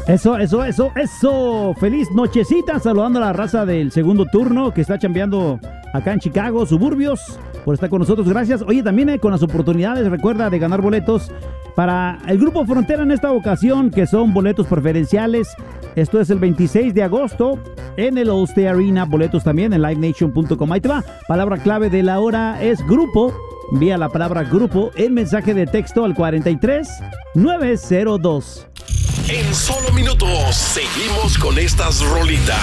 Eso. Feliz nochecita, saludando a la raza del segundo turno que está chambeando acá en Chicago, suburbios, por estar con nosotros. Gracias. Oye, también con las oportunidades, recuerda, de ganar boletos para el Grupo Frontera en esta ocasión, que son boletos preferenciales. Esto es el 26 de agosto en el Allstate Arena. Boletos también en livenation.com. Ahí te va. Palabra clave de la hora es grupo. Envía la palabra grupo en mensaje de texto al 43902. En solo minutos seguimos con estas rolitas.